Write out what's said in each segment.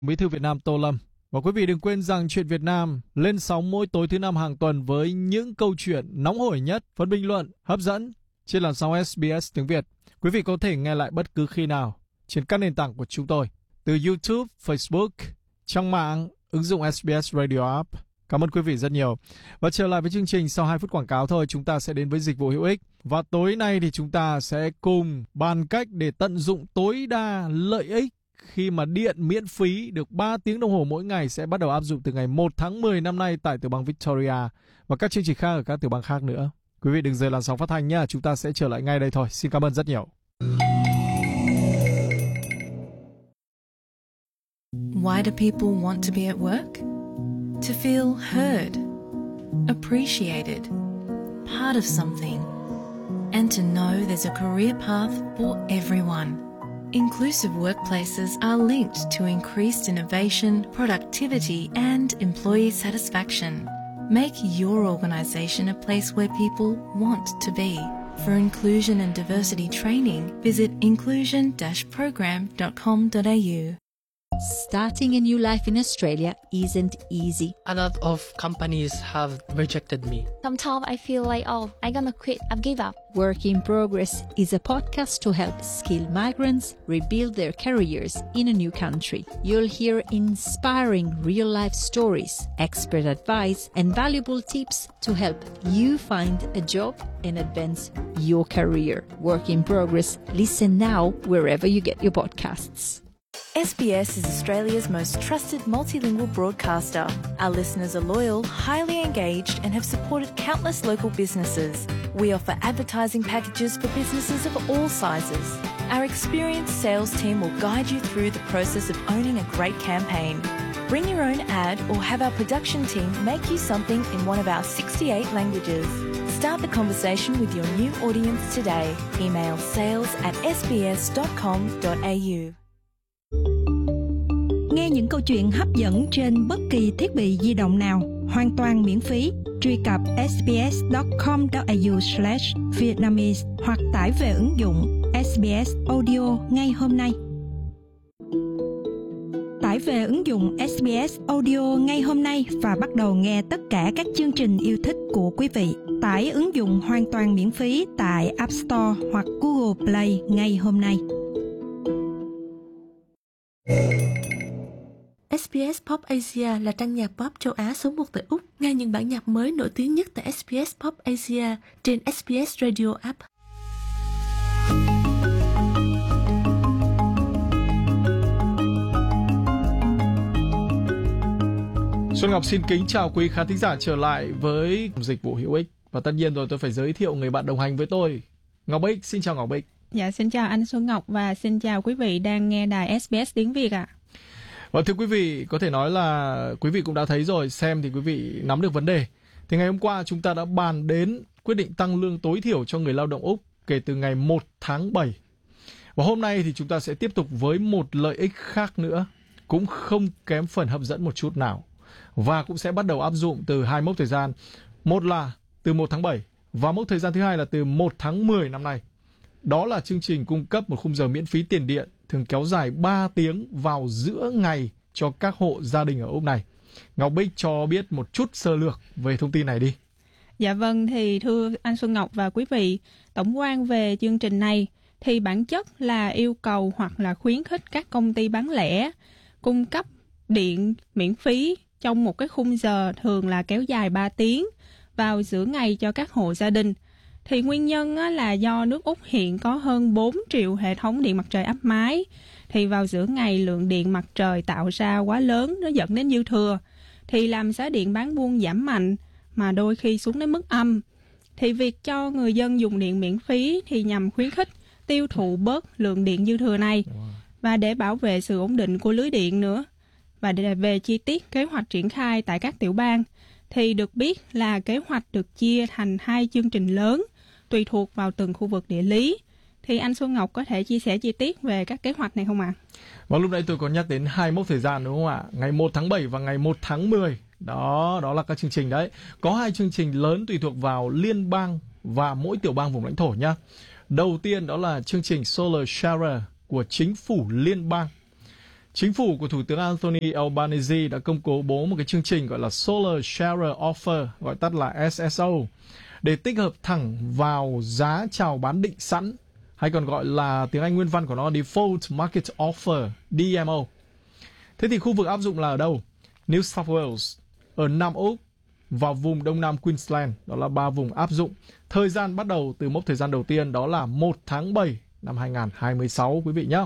Bí thư Việt Nam Tô Lâm. Và quý vị đừng quên rằng Chuyện Việt Nam lên sóng mỗi tối thứ năm hàng tuần với những câu chuyện nóng hổi nhất, phần bình luận hấp dẫn trên làn sóng SBS tiếng Việt. Quý vị có thể nghe lại bất cứ khi nào trên các nền tảng của chúng tôi, từ YouTube, Facebook, trang mạng, ứng dụng SBS Radio App. Cảm ơn quý vị rất nhiều. Và trở lại với chương trình sau 2 phút quảng cáo thôi, chúng ta sẽ đến với dịch vụ hữu ích. Và tối nay thì chúng ta sẽ cùng bàn cách để tận dụng tối đa lợi ích khi mà điện miễn phí được 3 tiếng đồng hồ mỗi ngày sẽ bắt đầu áp dụng từ ngày 1 tháng 10 năm nay tại tiểu bang Victoria và các chương trình khác ở các tiểu bang khác nữa. Quý vị đừng rời làn sóng phát thanh nhé, chúng ta sẽ trở lại ngay đây thôi. Xin cảm ơn rất nhiều. Why do people want to be at work? To feel heard, appreciated, part of something, and to know there's a career path for everyone. Inclusive workplaces are linked to increased innovation, productivity, and employee satisfaction. Make your organisation a place where people want to be. For inclusion and diversity training, visit inclusion-program.com.au. Starting a new life in Australia isn't easy. A lot of companies have rejected me. Sometimes I feel like, I'm gonna quit, I've give up. Work in Progress is a podcast to help skilled migrants rebuild their careers in a new country. You'll hear inspiring real-life stories, expert advice, and valuable tips to help you find a job and advance your career. Work in Progress. Listen now wherever you get your podcasts. SBS is Australia's most trusted multilingual broadcaster. Our listeners are loyal, highly engaged, and have supported countless local businesses. We offer advertising packages for businesses of all sizes. Our experienced sales team will guide you through the process of owning a great campaign. Bring your own ad or have our production team make you something in one of our 68 languages. Start the conversation with your new audience today. Email sales@sbs.com.au. Nghe những câu chuyện hấp dẫn trên bất kỳ thiết bị di động nào, hoàn toàn miễn phí. Truy cập sbs.com.au/Vietnamese hoặc tải về ứng dụng SBS Audio ngay hôm nay. Tải về ứng dụng SBS Audio ngay hôm nay và bắt đầu nghe tất cả các chương trình yêu thích của quý vị. Tải ứng dụng hoàn toàn miễn phí tại App Store hoặc Google Play ngay hôm nay. SBS Pop Asia là trang nhạc pop châu Á số 1 tại Úc. Nghe những bản nhạc mới nổi tiếng nhất tại SBS Pop Asia trên SBS Radio App. Xuân Ngọc xin kính chào quý khán thính giả trở lại với dịch vụ hữu ích. Và tất nhiên rồi tôi phải giới thiệu người bạn đồng hành với tôi. Ngọc Bích, xin chào Ngọc Bích. Dạ, xin chào anh Xuân Ngọc và xin chào quý vị đang nghe đài SBS tiếng Việt ạ. Và thưa quý vị, có thể nói là quý vị cũng đã thấy rồi, xem thì quý vị nắm được vấn đề. Thì ngày hôm qua chúng ta đã bàn đến quyết định tăng lương tối thiểu cho người lao động Úc kể từ ngày 1 tháng 7. Và hôm nay thì chúng ta sẽ tiếp tục với một lợi ích khác nữa, cũng không kém phần hấp dẫn một chút nào. Và cũng sẽ bắt đầu áp dụng từ 2 mốc thời gian. Một là từ 1 tháng 7 và mốc thời gian thứ hai là từ 1 tháng 10 năm nay. Đó là chương trình cung cấp một khung giờ miễn phí tiền điện thường kéo dài 3 tiếng vào giữa ngày cho các hộ gia đình ở Úc này. Ngọc Bích cho biết một chút sơ lược về thông tin này đi. Dạ vâng, thì thưa anh Xuân Ngọc và quý vị, tổng quan về chương trình này thì bản chất là yêu cầu hoặc là khuyến khích các công ty bán lẻ cung cấp điện miễn phí trong một cái khung giờ thường là kéo dài 3 tiếng vào giữa ngày cho các hộ gia đình. Thì nguyên nhân là do nước Úc hiện có hơn 4 triệu hệ thống điện mặt trời áp mái. Thì vào giữa ngày lượng điện mặt trời tạo ra quá lớn, nó dẫn đến dư thừa. Thì làm giá điện bán buôn giảm mạnh mà đôi khi xuống đến mức âm. Thì việc cho người dân dùng điện miễn phí thì nhằm khuyến khích tiêu thụ bớt lượng điện dư thừa này. Và để bảo vệ sự ổn định của lưới điện nữa. Và về chi tiết kế hoạch triển khai tại các tiểu bang thì được biết là kế hoạch được chia thành 2 chương trình lớn tùy thuộc vào từng khu vực địa lý. Thì anh Xuân Ngọc có thể chia sẻ chi tiết về các kế hoạch này không ạ? Vâng, lúc nãy tôi có nhắc đến 2 mốc thời gian đúng không ạ? Ngày 1 tháng 7 và ngày 1 tháng 10. Đó là các chương trình đấy. Có 2 chương trình lớn tùy thuộc vào liên bang và mỗi tiểu bang vùng lãnh thổ nhá. Đầu tiên đó là chương trình Solar Sharer của chính phủ liên bang. Chính phủ của Thủ tướng Anthony Albanese đã công bố một cái chương trình gọi là Solar Sharer Offer, gọi tắt là SSO, để tích hợp thẳng vào giá chào bán định sẵn, hay còn gọi là tiếng Anh nguyên văn của nó Default Market Offer, DMO. Thế thì khu vực áp dụng là ở đâu? New South Wales, ở Nam Úc và vùng Đông Nam Queensland, đó là 3 vùng áp dụng. Thời gian bắt đầu từ mốc thời gian đầu tiên đó là 1 tháng 7 năm 2026 quý vị nhé.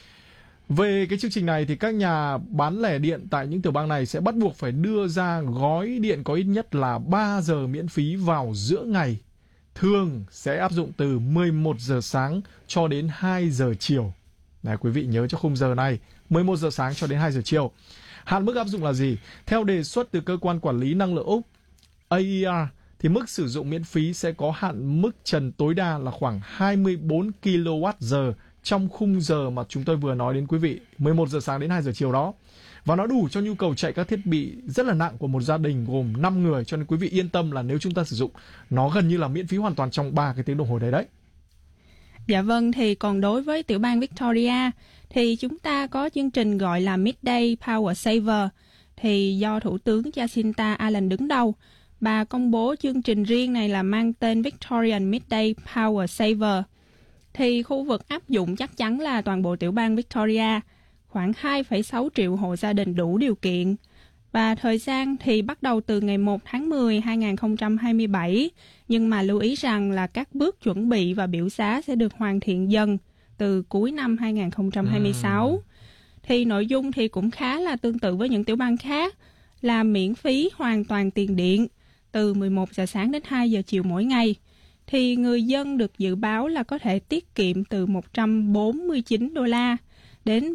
Về cái chương trình này thì các nhà bán lẻ điện tại những tiểu bang này sẽ bắt buộc phải đưa ra gói điện có ít nhất là 3 giờ miễn phí vào giữa ngày. Thường sẽ áp dụng từ 11 giờ sáng cho đến 2 giờ chiều. Này, quý vị nhớ cho khung giờ này, 11 giờ sáng cho đến 2 giờ chiều. Hạn mức áp dụng là gì? Theo đề xuất từ Cơ quan Quản lý Năng lượng Úc, AER, thì mức sử dụng miễn phí sẽ có hạn mức trần tối đa là khoảng 24 kWh trong khung giờ mà chúng tôi vừa nói đến quý vị, 11 giờ sáng đến 2 giờ chiều đó. Và nó đủ cho nhu cầu chạy các thiết bị rất là nặng của một gia đình gồm 5 người, cho nên quý vị yên tâm là nếu chúng ta sử dụng, nó gần như là miễn phí hoàn toàn trong 3 cái tiếng đồng hồ đấy. Dạ vâng, thì còn đối với tiểu bang Victoria thì chúng ta có chương trình gọi là Midday Power Saver, thì do Thủ tướng Jacinta Ardern đứng đầu. Bà công bố chương trình riêng này là mang tên Victorian Midday Power Saver. Thì khu vực áp dụng chắc chắn là toàn bộ tiểu bang Victoria, khoảng 2,6 triệu hộ gia đình đủ điều kiện. Và thời gian thì bắt đầu từ ngày 1 tháng 10 2027, nhưng mà lưu ý rằng là các bước chuẩn bị và biểu giá sẽ được hoàn thiện dần từ cuối năm 2026. Thì nội dung thì cũng khá là tương tự với những tiểu bang khác, là miễn phí hoàn toàn tiền điện từ 11 giờ sáng đến 2 giờ chiều mỗi ngày. Thì người dân được dự báo là có thể tiết kiệm từ $149 đến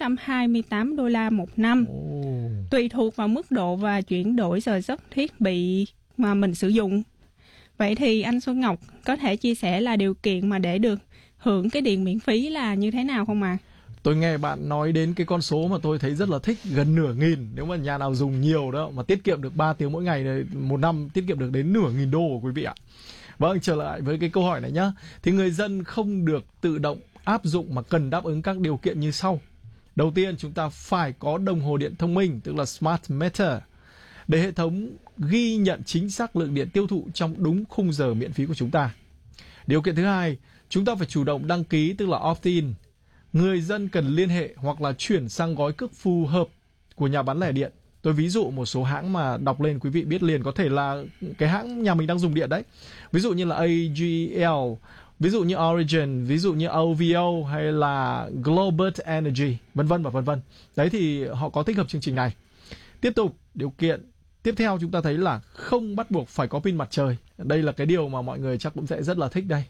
$428 một năm, tùy thuộc vào mức độ và chuyển đổi giờ giấc thiết bị mà mình sử dụng. Vậy thì anh Xuân Ngọc có thể chia sẻ là điều kiện mà để được hưởng cái điện miễn phí là như thế nào không ạ? Tôi nghe bạn nói đến cái con số mà tôi thấy rất là thích, gần nửa nghìn. Nếu mà nhà nào dùng nhiều đó mà tiết kiệm được 3 tiếng mỗi ngày này, một năm tiết kiệm được đến nửa nghìn đô quý vị ạ. Vâng, trở lại với cái câu hỏi này nhá. Thì người dân không được tự động áp dụng mà cần đáp ứng các điều kiện như sau. Đầu tiên, chúng ta phải có đồng hồ điện thông minh, tức là Smart Meter, để hệ thống ghi nhận chính xác lượng điện tiêu thụ trong đúng khung giờ miễn phí của chúng ta. Điều kiện thứ hai, chúng ta phải chủ động đăng ký, tức là opt-in. Người dân cần liên hệ hoặc là chuyển sang gói cước phù hợp của nhà bán lẻ điện. Tôi ví dụ một số hãng mà đọc lên quý vị biết liền, có thể là cái hãng nhà mình đang dùng điện đấy. Ví dụ như là AGL, ví dụ như Origin, ví dụ như OVO hay là Global Energy, vân vân và vân vân. Đấy thì họ có tích hợp chương trình này. Tiếp tục, điều kiện tiếp theo chúng ta thấy là không bắt buộc phải có pin mặt trời. Đây là cái điều mà mọi người chắc cũng sẽ rất là thích đây.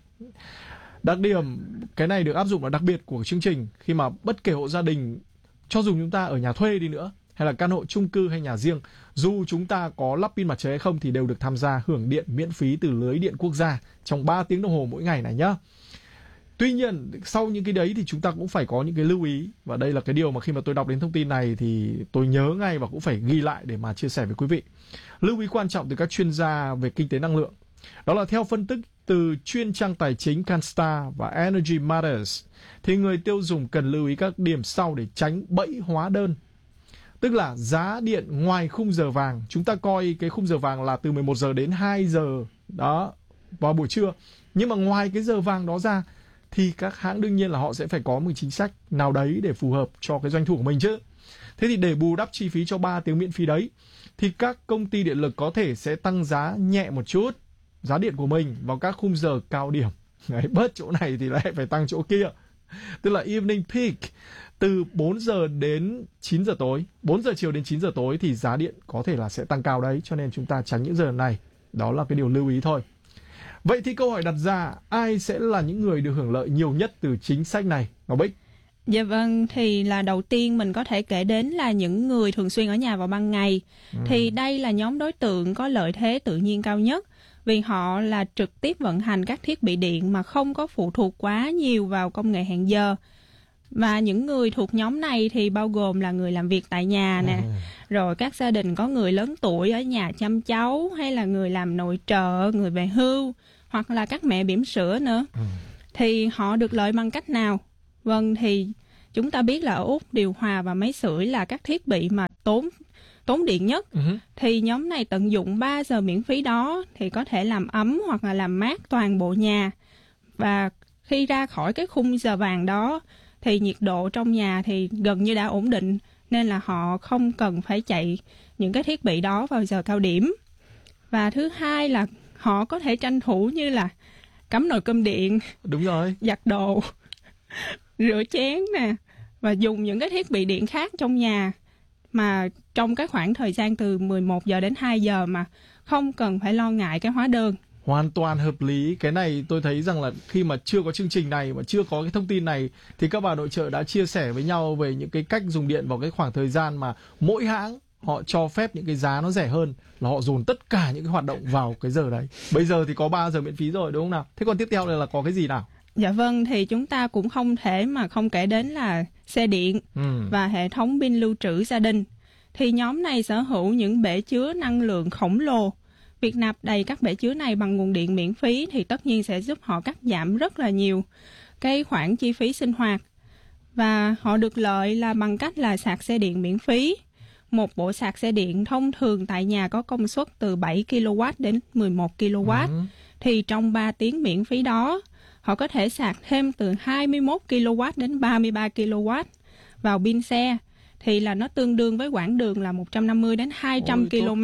Đặc điểm cái này được áp dụng là đặc biệt của chương trình khi mà bất kể hộ gia đình, cho dù chúng ta ở nhà thuê đi nữa hay là căn hộ chung cư hay nhà riêng, dù chúng ta có lắp pin mặt trời hay không thì đều được tham gia hưởng điện miễn phí từ lưới điện quốc gia trong 3 tiếng đồng hồ mỗi ngày này nhá. Tuy nhiên, sau những cái đấy thì chúng ta cũng phải có những cái lưu ý. Và đây là cái điều mà khi mà tôi đọc đến thông tin này thì tôi nhớ ngay và cũng phải ghi lại để mà chia sẻ với quý vị. Lưu ý quan trọng từ các chuyên gia về kinh tế năng lượng. Đó là theo phân tích từ chuyên trang tài chính Canstar và Energy Matters, thì người tiêu dùng cần lưu ý các điểm sau để tránh bẫy hóa đơn. Tức là giá điện ngoài khung giờ vàng, chúng ta coi cái khung giờ vàng là từ 11 giờ đến 2 giờ đó vào buổi trưa. Nhưng mà ngoài cái giờ vàng đó ra thì các hãng đương nhiên là họ sẽ phải có một chính sách nào đấy để phù hợp cho cái doanh thu của mình chứ. Thế thì để bù đắp chi phí cho 3 tiếng miễn phí đấy thì các công ty điện lực có thể sẽ tăng giá nhẹ một chút giá điện của mình vào các khung giờ cao điểm. Đấy, bớt chỗ này thì lại phải tăng chỗ kia. Tức là evening peak, từ 4 giờ đến 9 giờ tối, 4 giờ chiều đến 9 giờ tối thì giá điện có thể là sẽ tăng cao đấy, cho nên chúng ta tránh những giờ này. Đó là cái điều lưu ý thôi. Vậy thì câu hỏi đặt ra, ai sẽ là những người được hưởng lợi nhiều nhất từ chính sách này? Ngọc Bích. Dạ vâng, thì là đầu tiên mình có thể kể đến là những người thường xuyên ở nhà vào ban ngày. Thì đây là nhóm đối tượng có lợi thế tự nhiên cao nhất, vì họ là trực tiếp vận hành các thiết bị điện mà không có phụ thuộc quá nhiều vào công nghệ hẹn giờ. Và những người thuộc nhóm này thì bao gồm là người làm việc tại nhà nè, rồi các gia đình có người lớn tuổi ở nhà chăm cháu, hay là người làm nội trợ, người về hưu, hoặc là các mẹ bỉm sữa nữa. Thì họ được lợi bằng cách nào? Vâng, thì Chúng ta biết là ở Úc, điều hòa và máy sưởi là các thiết bị mà tốn điện nhất. Thì nhóm này tận dụng 3 giờ miễn phí đó thì có thể làm ấm hoặc là làm mát toàn bộ nhà. Và khi ra khỏi cái khung giờ vàng đó thì nhiệt độ trong nhà thì gần như đã ổn định, nên là họ không cần phải chạy những cái thiết bị đó vào giờ cao điểm. Và thứ hai là họ có thể tranh thủ như là cắm nồi cơm điện, đúng rồi, giặt đồ, rửa chén nè, và dùng những cái thiết bị điện khác trong nhà mà trong cái khoảng thời gian từ 11 giờ đến 2 giờ mà không cần phải lo ngại cái hóa đơn. Hoàn toàn hợp lý. Cái này tôi thấy rằng là khi mà chưa có chương trình này, mà chưa có cái thông tin này, thì các bà nội trợ đã chia sẻ với nhau về những cái cách dùng điện vào cái khoảng thời gian mà mỗi hãng họ cho phép những cái giá nó rẻ hơn, là họ dồn tất cả những cái hoạt động vào cái giờ đấy. Bây giờ thì có 3 giờ miễn phí rồi, đúng không nào? Thế còn tiếp theo là có cái gì nào? Dạ vâng, thì chúng ta cũng không thể mà không kể đến là xe điện và hệ thống pin lưu trữ gia đình. Thì nhóm này sở hữu những bể chứa năng lượng khổng lồ. Việc nạp đầy các bể chứa này bằng nguồn điện miễn phí thì tất nhiên sẽ giúp họ cắt giảm rất là nhiều cái khoản chi phí sinh hoạt. Và họ được lợi là bằng cách là sạc xe điện miễn phí. Một bộ sạc xe điện thông thường tại nhà có công suất từ 7 kW đến 11 kW. Thì trong 3 tiếng miễn phí đó, họ có thể sạc thêm từ 21 kW đến 33 kW vào pin xe. Thì là nó tương đương với quãng đường là 150 đến 200 km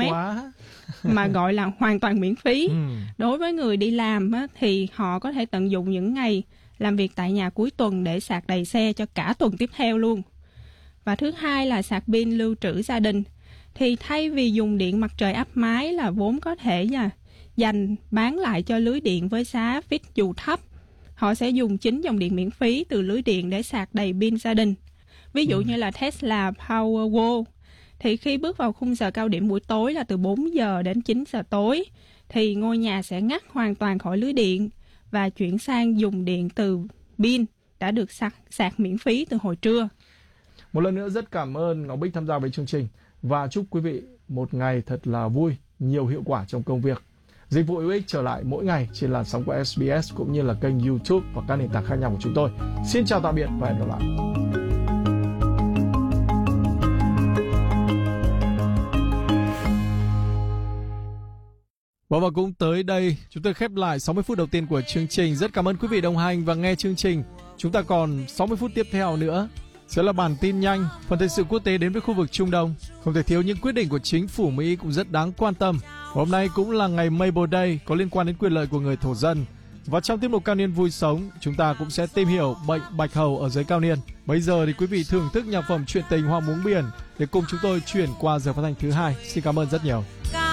mà gọi là hoàn toàn miễn phí. Đối với người đi làm á, thì họ có thể tận dụng những ngày làm việc tại nhà cuối tuần để sạc đầy xe cho cả tuần tiếp theo luôn. Và thứ hai là sạc pin lưu trữ gia đình. Thì thay vì dùng điện mặt trời áp mái là vốn có thể dành bán lại cho lưới điện với giá fix dù thấp, họ sẽ dùng chính dòng điện miễn phí từ lưới điện để sạc đầy pin gia đình. Ví dụ như là Tesla Powerwall. Thì khi bước vào khung giờ cao điểm buổi tối là từ 4 giờ đến 9 giờ tối, thì ngôi nhà sẽ ngắt hoàn toàn khỏi lưới điện và chuyển sang dùng điện từ pin đã được sạc miễn phí từ hồi trưa. Một lần nữa rất cảm ơn Ngọc Bích tham gia với chương trình và chúc quý vị một ngày thật là vui, nhiều hiệu quả trong công việc. Dịch vụ UX trở lại mỗi ngày trên làn sóng của SBS cũng như là kênh YouTube và các nền tảng khác nhau của chúng tôi. Xin chào tạm biệt và hẹn gặp lại. Và cũng tới đây, chúng tôi khép lại 60 phút đầu tiên của chương trình. Rất cảm ơn quý vị đồng hành và nghe chương trình. Chúng ta còn 60 phút tiếp theo nữa. Sẽ là bản tin nhanh, phần thời sự quốc tế đến với khu vực Trung Đông. Không thể thiếu những quyết định của chính phủ Mỹ cũng rất đáng quan tâm. Hôm nay cũng là ngày Labor Day, có liên quan đến quyền lợi của người thổ dân. Và trong tiết mục Cao Niên Vui Sống, chúng ta cũng sẽ tìm hiểu bệnh bạch hầu ở giới cao niên. Bây giờ thì quý vị thưởng thức nhạc phẩm Chuyện Tình Hoa Muống Biển để cùng chúng tôi chuyển qua giờ phát thanh thứ hai. Xin cảm ơn rất nhiều.